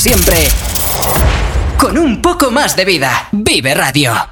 Siempre con un poco más de vida. Vive Radio.